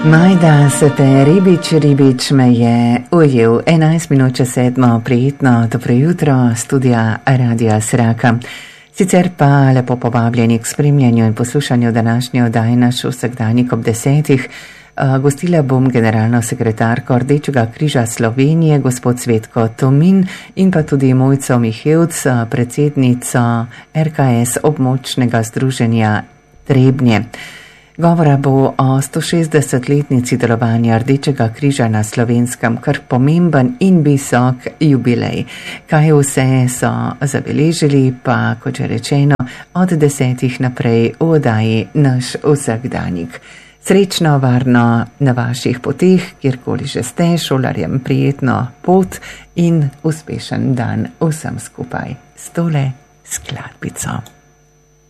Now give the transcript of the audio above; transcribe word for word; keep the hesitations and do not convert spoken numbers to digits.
Majda se te, ribič, ribič me je ujel. enajst minut čez sedmo, prijetno, dobro jutro, studija Radia Sraka. Sicer pa lepo povabljeni k spremljanju in poslušanju današnje oddaje naš vsakdanjik ob desetih. Gostila bom generalno sekretarko Rdečega križa Slovenije, gospod Cvetko Tomin, in pa tudi Mojco Mihevc, predsednico R K S območnega združenja Trebnje. Govora bo o stošestdesetletnici delovanja Rdečega križa na Slovenskem, kar pomemben in visok jubilej. Kaj vse so zabeležili, pa kot že rečeno, od desetih naprej v oddaji naš vsakdanjik. Srečno, varno na vaših poteh, kjerkoli že ste, šolarjem prijetno pot in uspešen dan vsem skupaj. S tole skladbico.